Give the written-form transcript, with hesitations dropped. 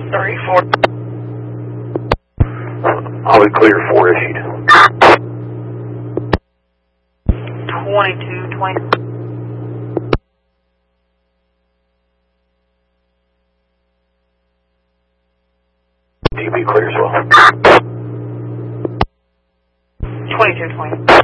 34. All clear, 4 issued. 22, 20. DB clear as well. 22, 20.